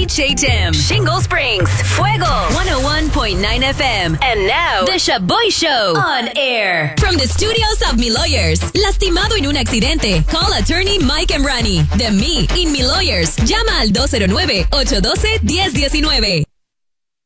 DJ Tim. Shingle Springs. Fuego 101.9 FM. And now, The Shaboy Show on air. From the studios of Mi Lawyers. Lastimado en un accidente. Call attorney Mike Emrani. De Me in Mi Lawyers. Llama al 209-812-1019.